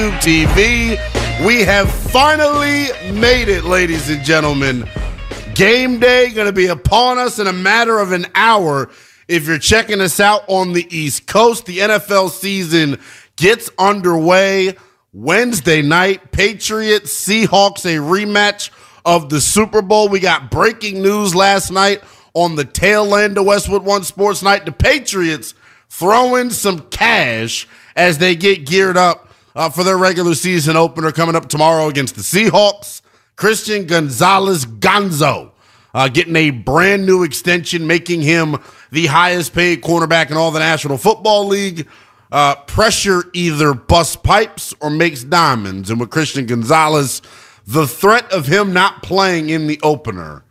TV. We have finally made it, ladies and gentlemen. Game day going to be upon us in a matter of an hour. If you're checking us out on the East Coast, the NFL season gets underway Wednesday night. Patriots, Seahawks, a rematch of the Super Bowl. We got breaking news last night on the tail end of Westwood One Sports Night. The Patriots throwing some cash as they get geared up for their regular season opener coming up tomorrow against the Seahawks. Christian Gonzalez Gonzo getting a brand new extension, making him the highest paid cornerback in all the National Football League. Pressure either busts pipes or makes diamonds. And with Christian Gonzalez, the threat of him not playing in the opener,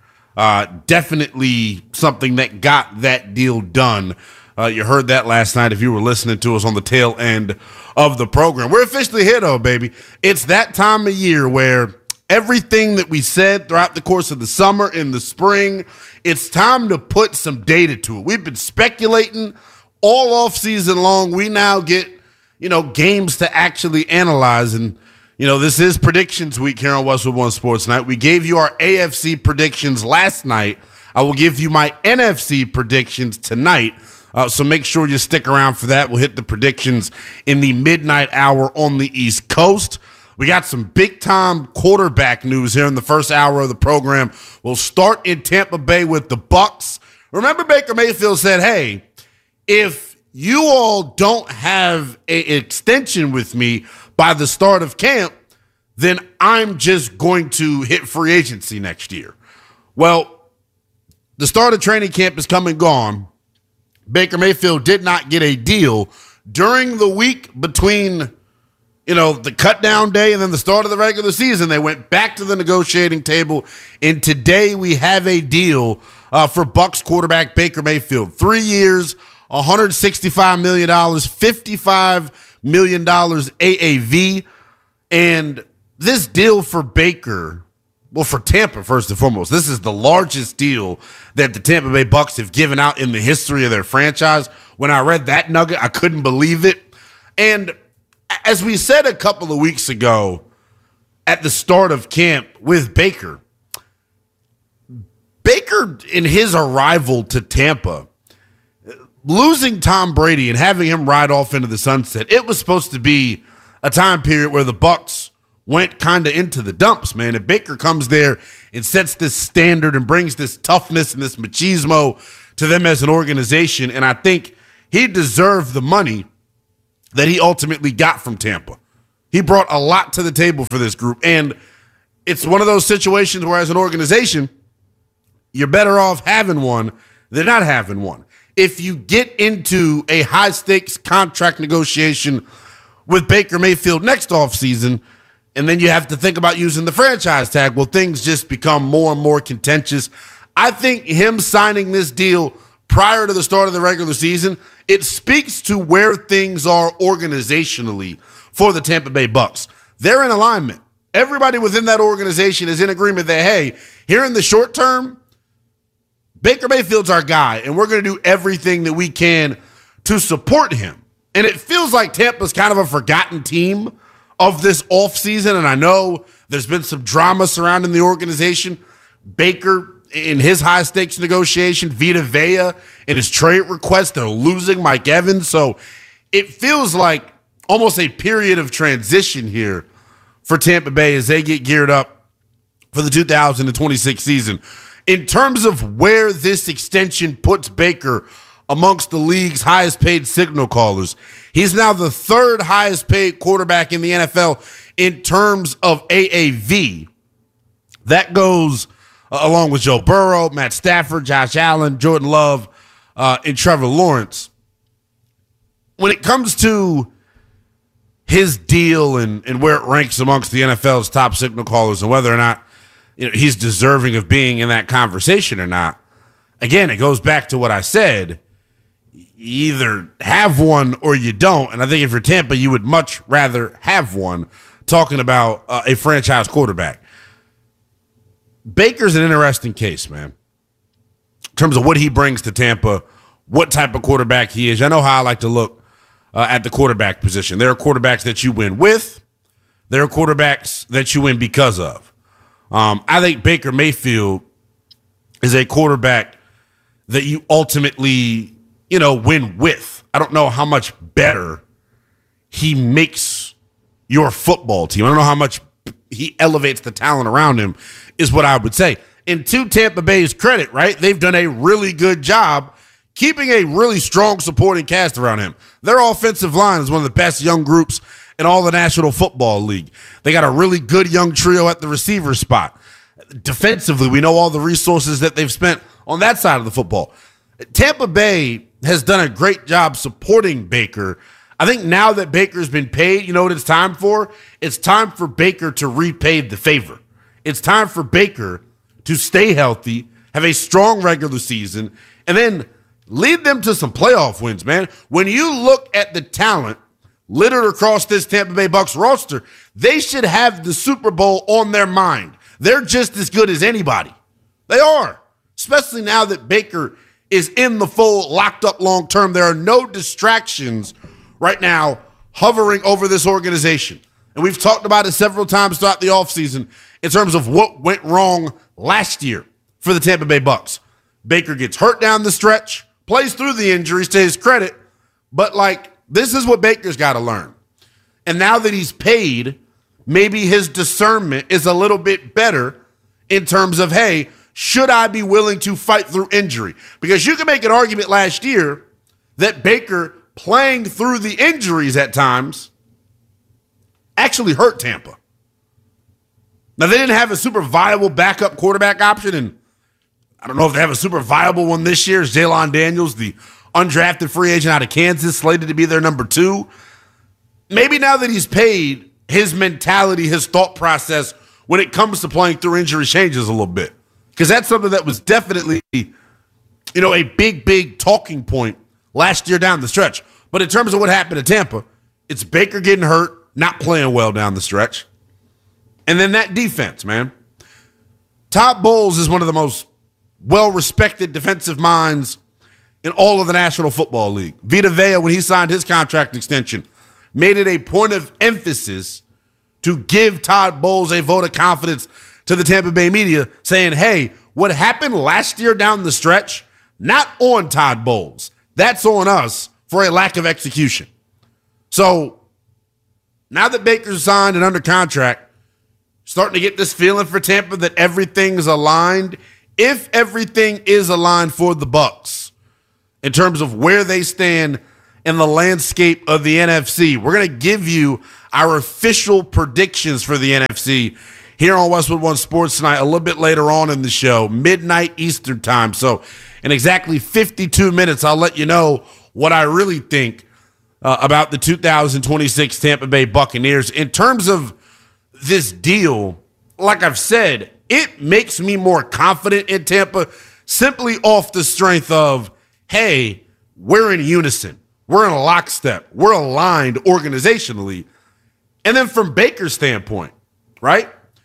definitely something that got that deal done. You heard that last night if you were listening to us on the tail end of the program. We're officially here, though, baby. It's that time of year where everything that we said throughout the course of the summer, in the spring, it's time to put some data to it. We've been speculating all off season long. We now get, games to actually analyze. And, this is predictions week here on Westwood One Sports Night. We gave you our AFC predictions last night. I will give you my NFC predictions tonight. So make sure you stick around for that. We'll hit the predictions in the midnight hour on the East Coast. We got some big-time quarterback news here in the first hour of the program. We'll start in Tampa Bay with the Bucs. Remember, Baker Mayfield said, hey, if you all don't have an extension with me by the start of camp, then I'm just going to hit free agency next year. Well, the start of training camp is come and gone. Baker Mayfield did not get a deal during the week between, the cut down day and then the start of the regular season. They went back to the negotiating table, and today we have a deal for Bucs quarterback Baker Mayfield. 3 years, $165 million, $55 million AAV. And this deal for Baker, well, for Tampa, first and foremost, this is the largest deal that the Tampa Bay Bucs have given out in the history of their franchise. When I read that nugget, I couldn't believe it. And as we said a couple of weeks ago at the start of camp with Baker in his arrival to Tampa, losing Tom Brady and having him ride off into the sunset, it was supposed to be a time period where the Bucs went kind of into the dumps, man. And Baker comes there and sets this standard and brings this toughness and this machismo to them as an organization. And I think he deserved the money that he ultimately got from Tampa. He brought a lot to the table for this group. And it's one of those situations where as an organization, you're better off having one than not having one. If you get into a high-stakes contract negotiation with Baker Mayfield next offseason, and then you have to think about using the franchise tag, well, things just become more and more contentious. I think him signing this deal prior to the start of the regular season, it speaks to where things are organizationally for the Tampa Bay Bucs. They're in alignment. Everybody within that organization is in agreement that, hey, here in the short term, Baker Mayfield's our guy, and we're going to do everything that we can to support him. And it feels like Tampa's kind of a forgotten team of this offseason, and I know there's been some drama surrounding the organization. Baker in his high-stakes negotiation, Vita Vea in his trade request, they're losing Mike Evans. So it feels like almost a period of transition here for Tampa Bay as they get geared up for the 2026 season. In terms of where this extension puts Baker amongst the league's highest-paid signal callers, he's now the third highest-paid quarterback in the NFL in terms of AAV. That goes along with Joe Burrow, Matt Stafford, Josh Allen, Jordan Love, and Trevor Lawrence. When it comes to his deal and where it ranks amongst the NFL's top signal callers and whether or not he's deserving of being in that conversation or not, again, it goes back to what I said. You either have one or you don't. And I think if you're Tampa, you would much rather have one, talking about a franchise quarterback. Baker's an interesting case, man, in terms of what he brings to Tampa, what type of quarterback he is. I know how I like to look at the quarterback position. There are quarterbacks that you win with. There are quarterbacks that you win because of. I think Baker Mayfield is a quarterback that you ultimately, win with. I don't know how much better he makes your football team. I don't know how much he elevates the talent around him, is what I would say. And to Tampa Bay's credit, right, they've done a really good job keeping a really strong supporting cast around him. Their offensive line is one of the best young groups in all the National Football League. They got a really good young trio at the receiver spot. Defensively, we know all the resources that they've spent on that side of the football. Tampa Bay has done a great job supporting Baker. I think now that Baker's been paid, you know what it's time for? It's time for Baker to repay the favor. It's time for Baker to stay healthy, have a strong regular season, and then lead them to some playoff wins, man. When you look at the talent littered across this Tampa Bay Bucs roster, they should have the Super Bowl on their mind. They're just as good as anybody. They are, especially now that Baker is in the fold, locked up long term. There are no distractions right now hovering over this organization. And we've talked about it several times throughout the offseason in terms of what went wrong last year for the Tampa Bay Bucs. Baker gets hurt down the stretch, plays through the injuries to his credit, but this is what Baker's got to learn. And now that he's paid, maybe his discernment is a little bit better in terms of, hey, should I be willing to fight through injury? Because you can make an argument last year that Baker playing through the injuries at times actually hurt Tampa. Now, they didn't have a super viable backup quarterback option, and I don't know if they have a super viable one this year. It's Jalon Daniels, the undrafted free agent out of Kansas, slated to be their number 2. Maybe now that he's paid, his mentality, his thought process when it comes to playing through injury changes a little bit. Because that's something that was definitely, a big talking point last year down the stretch. But in terms of what happened to Tampa, it's Baker getting hurt, not playing well down the stretch. And then that defense, man. Todd Bowles is one of the most well-respected defensive minds in all of the National Football League. Vita Vea, when he signed his contract extension, made it a point of emphasis to give Todd Bowles a vote of confidence to the Tampa Bay media, saying, hey, what happened last year down the stretch, not on Todd Bowles. That's on us for a lack of execution. So now that Baker's signed and under contract, starting to get this feeling for Tampa that everything's aligned. If everything is aligned for the Bucs in terms of where they stand in the landscape of the NFC, we're going to give you our official predictions for the NFC here on Westwood One Sports tonight, a little bit later on in the show, midnight Eastern time. So in exactly 52 minutes, I'll let you know what I really think about the 2026 Tampa Bay Buccaneers. In terms of this deal, like I've said, it makes me more confident in Tampa simply off the strength of, hey, we're in unison. We're in a lockstep. We're aligned organizationally. And then from Baker's standpoint, right?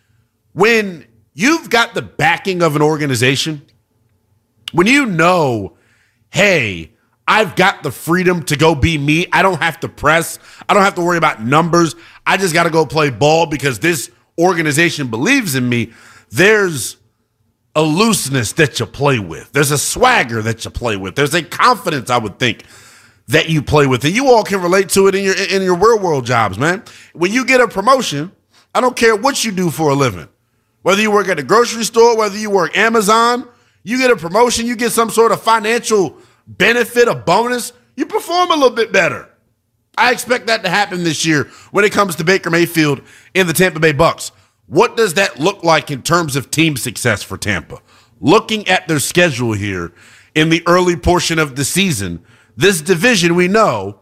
When you've got the backing of an organization, when you know, hey, I've got the freedom to go be me. I don't have to press. I don't have to worry about numbers. I just got to go play ball because this organization believes in me. There's a looseness that you play with. There's a swagger that you play with. There's a confidence, I would think, that you play with. And you all can relate to it in your real world jobs, man. When you get a promotion, I don't care what you do for a living. Whether you work at the grocery store, whether you work Amazon, you get a promotion, you get some sort of financial benefit, a bonus, you perform a little bit better. I expect that to happen this year when it comes to Baker Mayfield and the Tampa Bay Bucs. What does that look like in terms of team success for Tampa? Looking at their schedule here in the early portion of the season, this division we know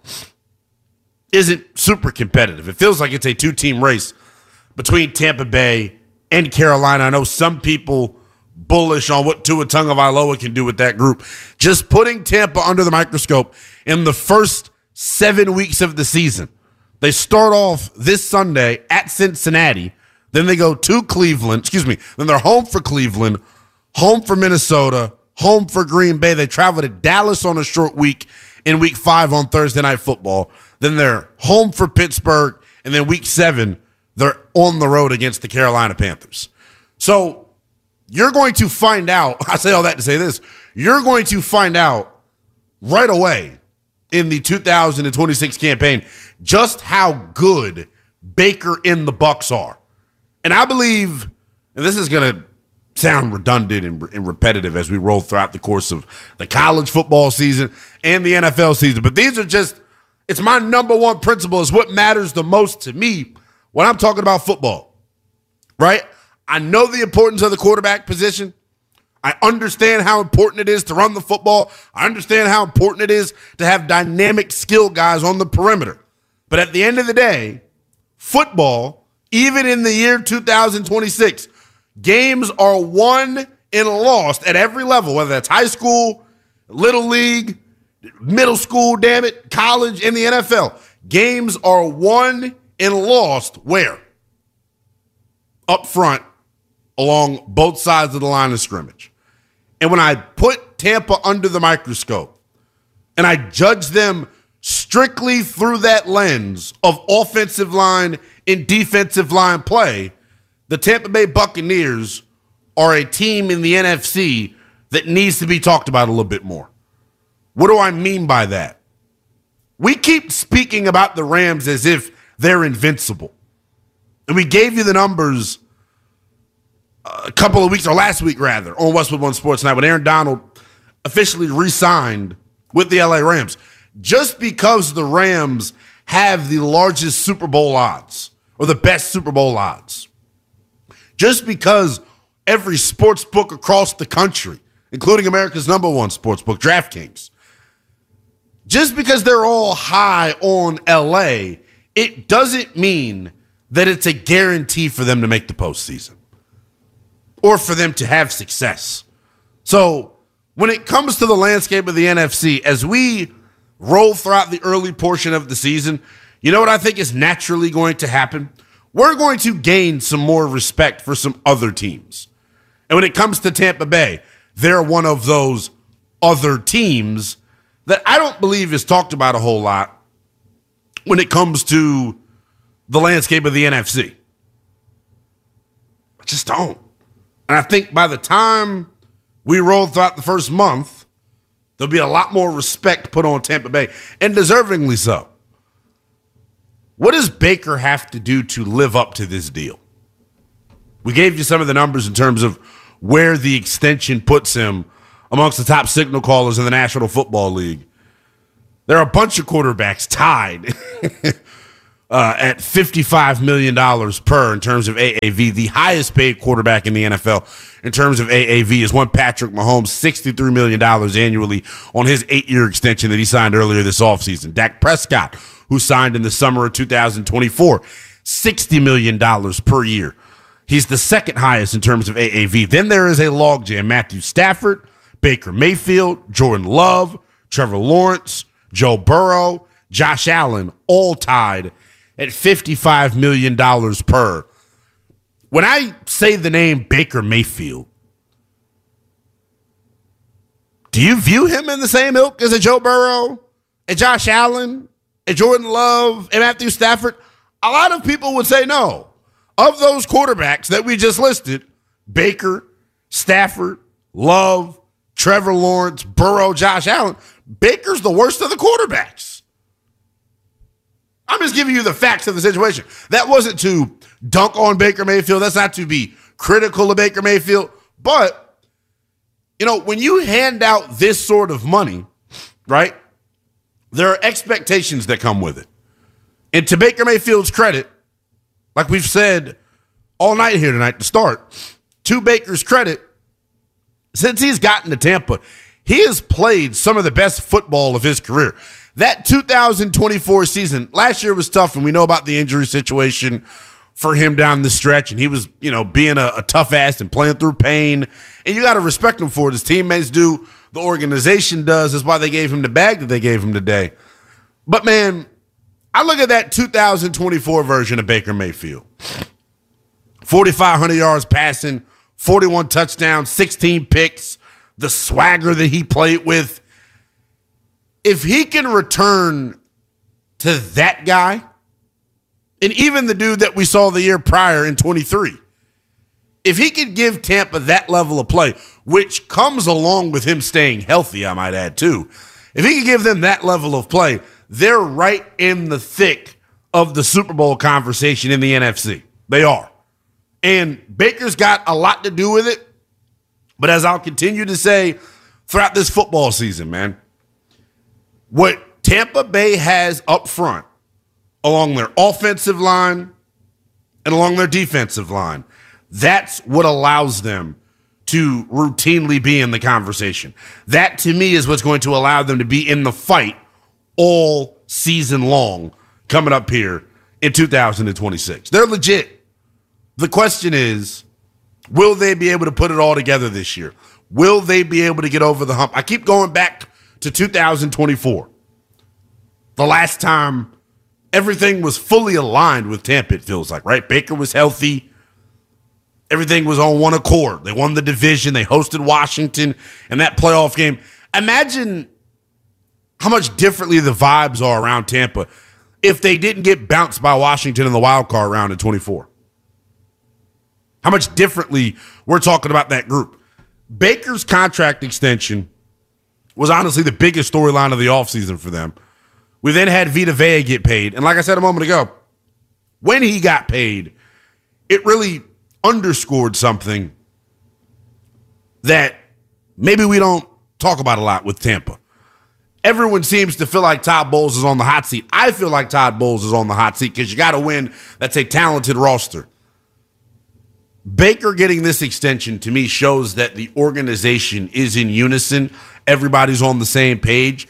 isn't super competitive. It feels like it's a two-team race between Tampa Bay and Carolina. I know some people bullish on what Tua Tagovailoa can do with that group. Just putting Tampa under the microscope in the first 7 weeks of the season. They start off this Sunday at Cincinnati. Then they go to Cleveland. Then they're home for Cleveland, home for Minnesota, home for Green Bay. They travel to Dallas on a short week in week 5 on Thursday Night Football. Then they're home for Pittsburgh. And then week 7, they're on the road against the Carolina Panthers. So you're going to find out, I say all that to say this, you're going to find out right away in the 2026 campaign just how good Baker and the Bucs are. And I believe, and this is going to sound redundant and repetitive as we roll throughout the course of the college football season and the NFL season, but these are just, it's my number one principle, is what matters the most to me when I'm talking about football, right? I know the importance of the quarterback position. I understand how important it is to run the football. I understand how important it is to have dynamic skill guys on the perimeter. But at the end of the day, football, even in the year 2026, games are won and lost at every level, whether that's high school, little league, middle school, damn it, college, and the NFL. Games are won and lost where? Up front, along both sides of the line of scrimmage. And when I put Tampa under the microscope and I judge them strictly through that lens of offensive line and defensive line play, the Tampa Bay Buccaneers are a team in the NFC that needs to be talked about a little bit more. What do I mean by that? We keep speaking about the Rams as if they're invincible. And we gave you the numbers a couple of weeks, or last week rather, on Westwood One Sports Night when Aaron Donald officially re-signed with the LA Rams. Just because the Rams have the largest Super Bowl odds, or the best Super Bowl odds, just because every sports book across the country, including America's number one sports book, DraftKings, just because they're all high on LA, it doesn't mean that it's a guarantee for them to make the postseason or for them to have success. So when it comes to the landscape of the NFC, as we roll throughout the early portion of the season, you know what I think is naturally going to happen? We're going to gain some more respect for some other teams. And when it comes to Tampa Bay, they're one of those other teams that I don't believe is talked about a whole lot when it comes to the landscape of the NFC. I just don't. And I think by the time we roll throughout the first month, there'll be a lot more respect put on Tampa Bay, and deservingly so. What does Baker have to do to live up to this deal? We gave you some of the numbers in terms of where the extension puts him amongst the top signal callers in the National Football League. There are a bunch of quarterbacks tied at $55 million per in terms of AAV. The highest paid quarterback in the NFL in terms of AAV is one Patrick Mahomes, $63 million annually on his 8-year extension that he signed earlier this offseason. Dak Prescott, who signed in the summer of 2024, $60 million per year. He's the second highest in terms of AAV. Then there is a logjam. Matthew Stafford, Baker Mayfield, Jordan Love, Trevor Lawrence, Joe Burrow, Josh Allen, all tied at $55 million per. When I say the name Baker Mayfield, do you view him in the same ilk as a Joe Burrow, and Josh Allen, and Jordan Love, and Matthew Stafford? A lot of people would say no. Of those quarterbacks that we just listed, Baker, Stafford, Love, Trevor Lawrence, Burrow, Josh Allen, Baker's the worst of the quarterbacks. I'm just giving you the facts of the situation. That wasn't to dunk on Baker Mayfield. That's not to be critical of Baker Mayfield. But, you know, when you hand out this sort of money, right, there are expectations that come with it. And to Baker Mayfield's credit, like we've said all night here tonight to start, to Baker's credit, since he's gotten to Tampa, he has played some of the best football of his career. That 2024 season, last year was tough, and we know about the injury situation for him down the stretch, and he was, you know, being a tough ass and playing through pain, and you got to respect him for it. His teammates do, the organization does. That's why they gave him the bag that they gave him today. But, man, I look at that 2024 version of Baker Mayfield. 4,500 yards passing, 41 touchdowns, 16 picks, the swagger that he played with. If he can return to that guy And even the dude that we saw the year prior in 23. If he could give Tampa that level of play, which comes along with him staying healthy, I might add too. If he could give them that level of play, they're right in the thick of the Super Bowl conversation in the NFC. They are. And Baker's got a lot to do with it. But as I'll continue to say throughout this football season, man, what Tampa Bay has up front along their offensive line and along their defensive line, that's what allows them to routinely be in the conversation. That, to me, is what's going to allow them to be in the fight all season long coming up here in 2026. They're legit. The question is, will they be able to put it all together this year? Will they be able to get over the hump? I keep going back to 2024. The last time everything was fully aligned with Tampa, it feels like, right? Baker was healthy. Everything was on one accord. They won the division. They hosted Washington in that playoff game. Imagine how much differently the vibes are around Tampa if they didn't get bounced by Washington in the wild card round in 24. How much differently we're talking about that group. Baker's contract extension was honestly the biggest storyline of the offseason for them. We then had Vita Vea get paid. And like I said a moment ago, when he got paid, it really underscored something that maybe we don't talk about a lot with Tampa. Everyone seems to feel like Todd Bowles is on the hot seat. I feel like Todd Bowles is on the hot seat because you got to win. That's a talented roster. Baker getting this extension, to me, shows that the organization is in unison. Everybody's on the same page.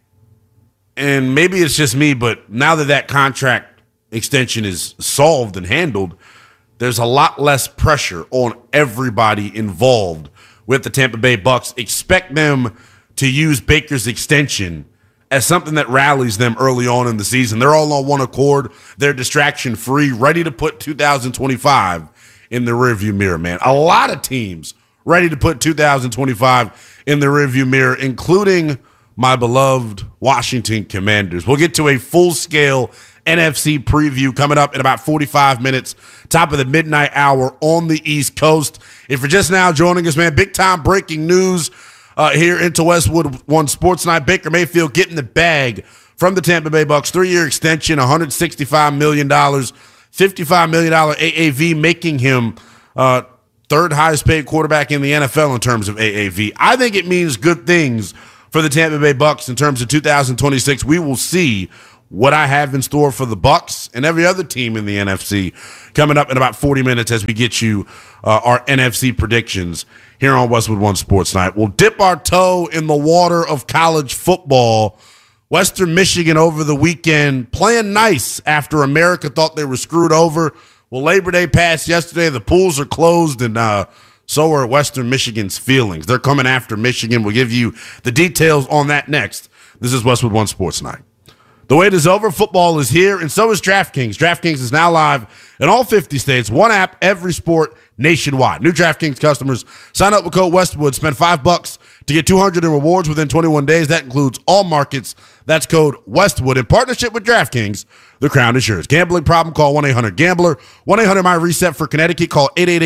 And maybe it's just me, but now that that contract extension is solved and handled, there's a lot less pressure on everybody involved with the Tampa Bay Bucks. Expect them to use Baker's extension as something that rallies them early on in the season. They're all on one accord. They're distraction-free, ready to put 2025 in the rearview mirror, man. A lot of teams ready to put 2025 in the rearview mirror, including my beloved Washington Commanders. We'll get to a full-scale NFC preview coming up in about 45 minutes, top of the midnight hour on the East Coast. If you're just now joining us, man, big-time breaking news here into Westwood One Sports Night. Baker Mayfield getting the bag from the Tampa Bay Bucks. 3-year extension, $165 million, $55 million AAV, making him third highest paid quarterback in the NFL in terms of AAV. I think it means good things for the Tampa Bay Bucks in terms of 2026. We will see what I have in store for the Bucks and every other team in the NFC coming up in about 40 minutes as we get you our NFC predictions here on Westwood One Sports Night. We'll dip our toe in the water of college football. Western Michigan over the weekend playing nice after America thought they were screwed over. Well, Labor Day passed yesterday. The pools are closed, and so are Western Michigan's feelings. They're coming after Michigan. We'll give you the details on that next. This is Westwood One Sports Night. The wait is over. Football is here, and so is DraftKings. DraftKings is now live in all 50 states. One app, every sport, nationwide. New DraftKings customers sign up with code Westwood. Spend $5 to get $200 in rewards within 21 days. That includes all markets. That's code Westwood. In partnership with DraftKings, the crown is yours. Gambling problem? Call 1-800-GAMBLER. 1-800-MY-RESET for Connecticut. Call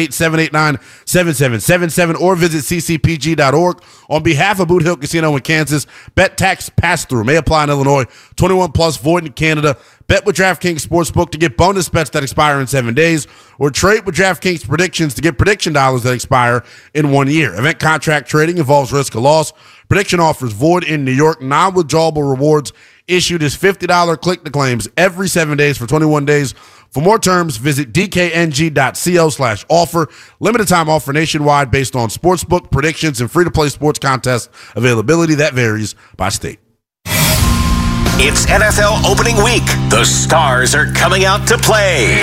888-789-7777 or visit ccpg.org. On behalf of Boot Hill Casino in Kansas, bet tax pass-through may apply in Illinois. 21 plus, void in Canada. Bet with DraftKings Sportsbook to get bonus bets that expire in 7 days, or trade with DraftKings Predictions to get prediction dollars that expire in 1 year. Event contract trading involves risk of loss. Prediction offers void in New York. Non-withdrawable rewards issued as $50 click-to-claims every 7 days for 21 days. For more terms, visit dkng.co/offer. Limited time offer nationwide based on sportsbook predictions and free-to-play sports contest availability that varies by state. It's NFL opening week. The stars are coming out to play.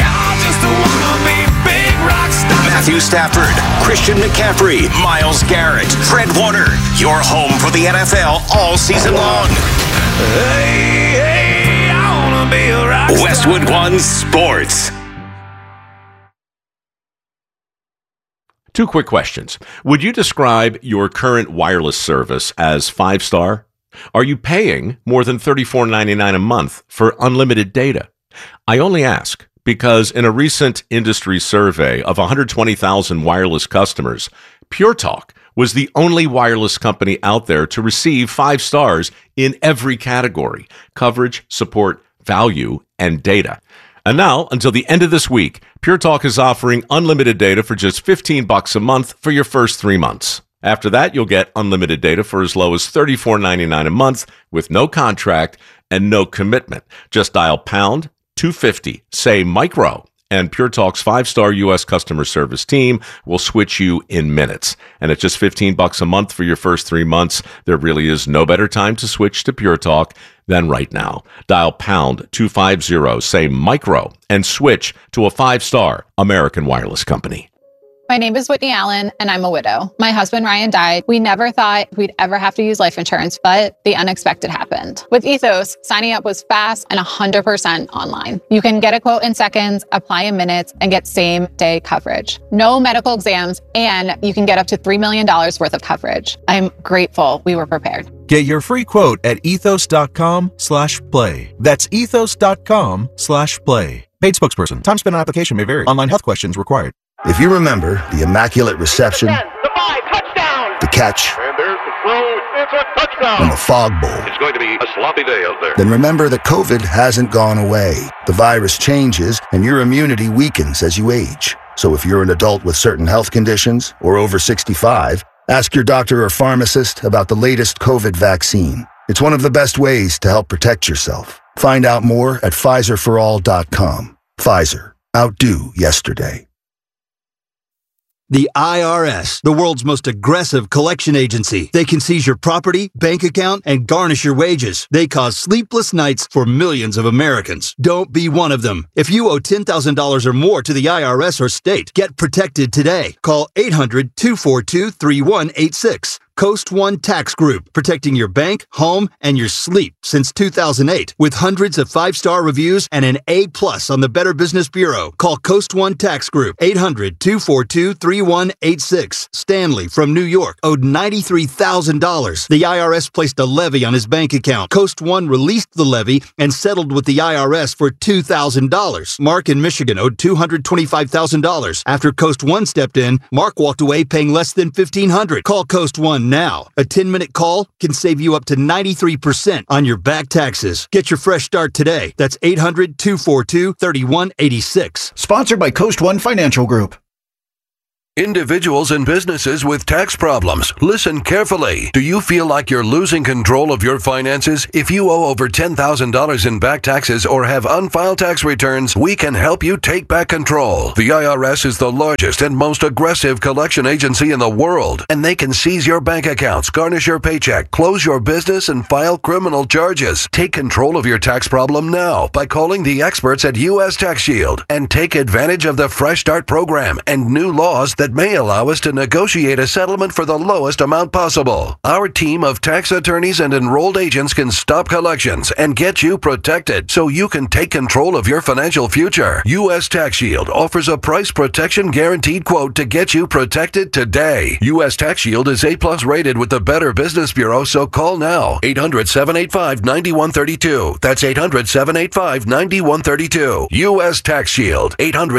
Matthew Stafford, Christian McCaffrey, Myles Garrett, Fred Warner. Your home for the NFL all season long. Hey, I wanna be a rock star. Westwood One Sports. Two quick questions. Would you describe your current wireless service as 5-star? Are you paying more than $34.99 a month for unlimited data? I only ask because in a recent industry survey of 120,000 wireless customers, Pure Talk was the only wireless company out there to receive 5 stars in every category: coverage, support, value, and data. And now, until the end of this week, Pure Talk is offering unlimited data for just $15 a month for your first 3 months. After that, you'll get unlimited data for as low as $34.99 a month with no contract and no commitment. Just dial pound 250, say micro, and Pure Talk's 5-star U.S. customer service team will switch you in minutes. And at just $15 a month for your first 3 months, there really is no better time to switch to Pure Talk than right now. Dial pound 250, say micro, and switch to a 5-star American wireless company. My name is Whitney Allen, and I'm a widow. My husband, Ryan, died. We never thought we'd ever have to use life insurance, but the unexpected happened. With Ethos, signing up was fast and 100% online. You can get a quote in seconds, apply in minutes, and get same-day coverage. No medical exams, and you can get up to $3 million worth of coverage. I'm grateful we were prepared. Get your free quote at ethos.com/play. That's ethos.com/play. Paid spokesperson. Time spent on application may vary. Online health questions required. If you remember the immaculate reception, the catch, and there's the throw, it's a touchdown, and the fog bowl, it's going to be a sloppy day out there. then remember that COVID hasn't gone away. The virus changes, and your immunity weakens as you age. So if you're an adult with certain health conditions or over 65, ask your doctor or pharmacist about the latest COVID vaccine. It's one of the best ways to help protect yourself. Find out more at PfizerForAll.com. Pfizer. Outdo yesterday. The IRS, the world's most aggressive collection agency. They can seize your property, bank account, and garnish your wages. They cause sleepless nights for millions of Americans. Don't be one of them. If you owe $10,000 or more to the IRS or state, get protected today. Call 800-242-3186. Coast One Tax Group, protecting your bank, home, and your sleep since 2008. With hundreds of 5-star reviews and an A+ on the Better Business Bureau. Call Coast One Tax Group, 800-242-3186. Stanley from New York owed $93,000. The IRS placed a levy on his bank account. Coast One released the levy and settled with the IRS for $2,000. Mark in Michigan owed $225,000. After Coast One stepped in, Mark walked away paying less than $1,500. Call Coast One now. A 10-minute call can save you up to 93% on your back taxes. Get your fresh start today. That's 800-242-3186. Sponsored by Coast One Financial Group. Individuals and businesses with tax problems, listen carefully. Do you feel like you're losing control of your finances? If you owe over $10,000 in back taxes or have unfiled tax returns, we can help you take back control. The IRS is the largest and most aggressive collection agency in the world, and they can seize your bank accounts, garnish your paycheck, close your business, and file criminal charges. Take control of your tax problem now by calling the experts at U.S. Tax Shield and take advantage of the Fresh Start program and new laws that may allow us to negotiate a settlement for the lowest amount possible. Our team of tax attorneys and enrolled agents can stop collections and get you protected so you can take control of your financial future. U.S. Tax Shield offers a price protection guaranteed quote to get you protected today. U.S. Tax Shield is A+ rated with the Better Business Bureau, so call now. 800-785-9132. That's 800-785-9132. U.S. Tax Shield.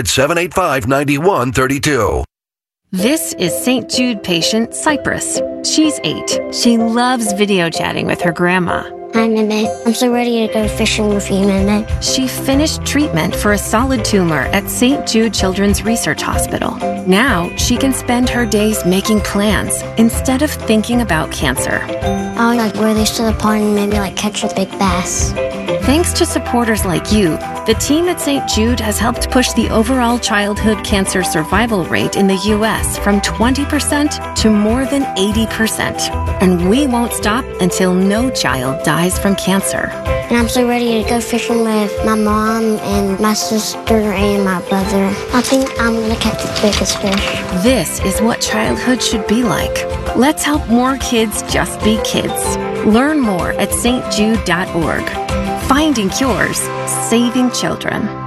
800-785-9132. This is St. Jude patient Cypress. She's 8. She loves video chatting with her grandma. Hi, Mimi. I'm so ready to go fishing with you, Mimi. She finished treatment for a solid tumor at St. Jude Children's Research Hospital. Now she can spend her days making plans instead of thinking about cancer. I'll release to the pond and maybe catch a big bass. Thanks to supporters like you, the team at St. Jude has helped push the overall childhood cancer survival rate in the U.S. from 20% to more than 80%. And we won't stop until no child dies from cancer. And I'm so ready to go fishing with my mom and my sister and my brother. I think I'm going to catch the biggest fish. This is what childhood should be like. Let's help more kids just be kids. Learn more at stjude.org. Finding cures, saving children.